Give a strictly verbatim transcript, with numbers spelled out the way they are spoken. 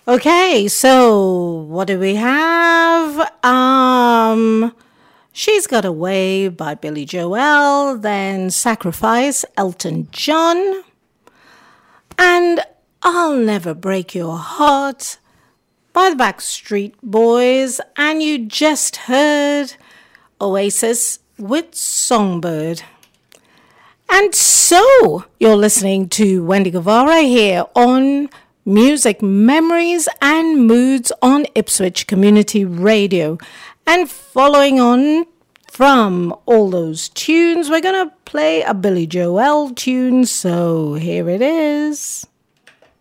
Okay, so what do we have? Um, She's Got Away by Billy Joel, then Sacrifice, Elton John, and I'll Never Break Your Heart by the Backstreet Boys, and you just heard Oasis with Songbird. And so you're listening to Wendy Guevara here on Music Memories and Moods on Ipswich Community Radio. And following on from all those tunes, we're going to play a Billy Joel tune. So here it is.